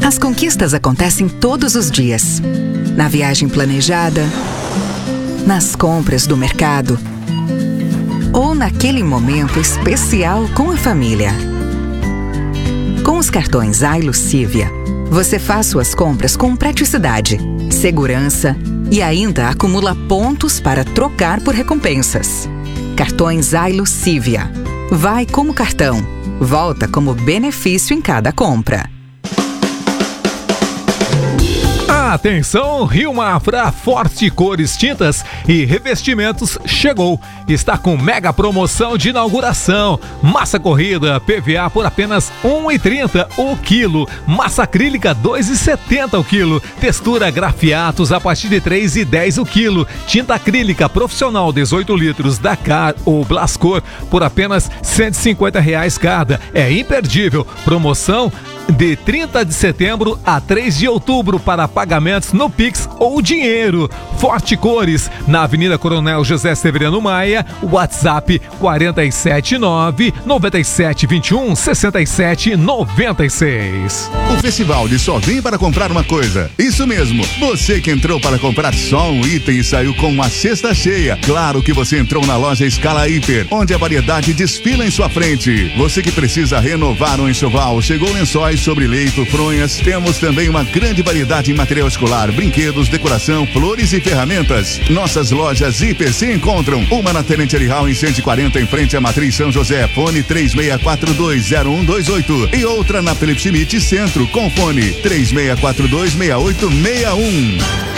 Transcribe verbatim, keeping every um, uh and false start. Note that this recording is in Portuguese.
As conquistas acontecem todos os dias. Na viagem planejada, nas compras do mercado ou naquele momento especial com a família. Com os cartões iLucívia, você faz suas compras com praticidade, segurança e ainda acumula pontos para trocar por recompensas. Cartões iLucívia. Vai como cartão, volta como benefício em cada compra. Atenção, Rio Mafra, Forte Cores Tintas e Revestimentos chegou. Está com mega promoção de inauguração. Massa corrida P V A por apenas um real e trinta centavos o quilo. Massa acrílica dois reais e setenta centavos o quilo. Textura grafiatos a partir de três reais e dez centavos o quilo. Tinta acrílica profissional dezoito litros da Car ou Blascor por apenas cento e cinquenta reais cada. É imperdível. Promoção de trinta de setembro a três de outubro para pagamentos no Pix ou dinheiro. Forte Cores, na Avenida Coronel José Severiano Maia, WhatsApp quatro sete nove, nove sete dois um, seis sete nove seis. O festival de só vem para comprar uma coisa. Isso mesmo, você que entrou para comprar só um item e saiu com uma cesta cheia. Claro que você entrou na loja Escala Hiper, onde a variedade desfila em sua frente. Você que precisa renovar um enxoval, chegou lençóis sobre leito, fronhas. Temos também uma grande variedade em material escolar, brinquedos, decoração, flores e ferramentas. Nossas lojas Hiper se encontram uma na Tenente Arihal em cento e quarenta, em frente à Matriz São José, fone três seis quatro dois zero um dois oito, e outra na Felipe Schmidt Centro com fone três seis quatro dois seis oito seis um.